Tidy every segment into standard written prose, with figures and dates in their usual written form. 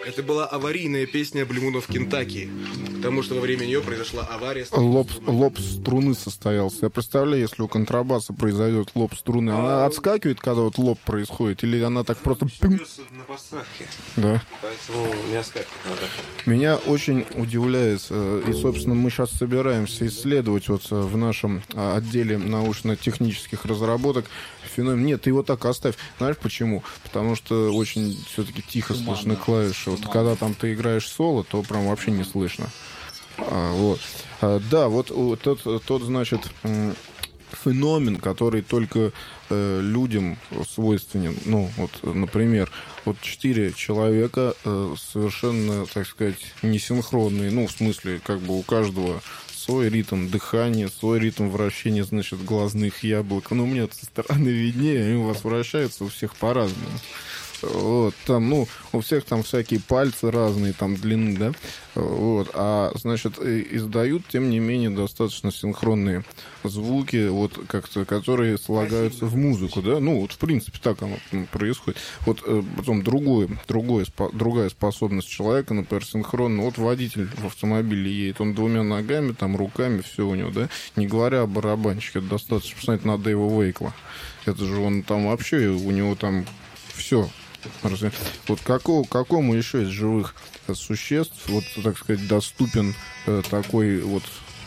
Это была аварийная песня Блюмунов Кентаки, потому что во время нее произошла авария. Лоб струны состоялся. Я представляю, если у контрабаса произойдет лоб струны, она отскакивает, когда вот лоб происходит, или она так просто... На посадке. Да. Поэтому не отскакивает надо. Меня очень удивляет, и, собственно, мы сейчас собираемся исследовать вот в нашем отделе научно-технических разработок феномен. Нет, ты его так оставь. Знаешь почему? Потому что очень все-таки тихо слышны клавиши. Вот когда там ты играешь соло, то прям вообще не слышно. Вот. Да, вот тот, значит, феномен, который только людям свойственен. Ну, вот, например, вот 4 человека совершенно, так сказать, несинхронные. Ну, в смысле, как бы у каждого свой ритм дыхания, свой ритм вращения, значит, глазных яблок. Ну, мне со стороны виднее, они у вас вращаются у всех по-разному. Вот, там, ну, у всех там всякие пальцы разные, там, длины, да, вот, значит, издают, тем не менее, достаточно синхронные звуки, вот, как-то, которые слагаются в музыку, да, ну, вот, в принципе, так оно происходит. Вот, потом другая способность человека, например, синхронно, вот, водитель в автомобиле едет, он 2 ногами, там, руками, все у него, да, не говоря о барабанщике, это достаточно посмотреть на Дэйва Уэйкла, это же он там вообще, у него там все. Вот какому еще из живых существ, вот, так сказать, доступен такой вот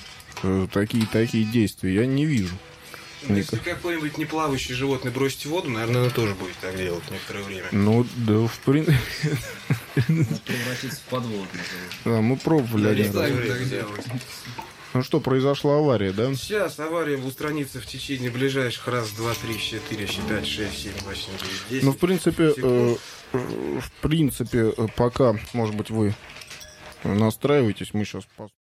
такие действия? Я не вижу. Если какое-нибудь неплавающее животное бросить в воду, наверное, оно тоже будет так делать некоторое время. Ну, да, в принципе... Превратиться в подводное. Да, мы пробовали один раз. Так делать. Ну что, произошла авария, да? Сейчас авария устранится в течение ближайших раз, 2, 3, 4, 5, 6, 7, 8, 9, 10. Ну, в принципе, пока, может быть, вы настраиваетесь, мы сейчас...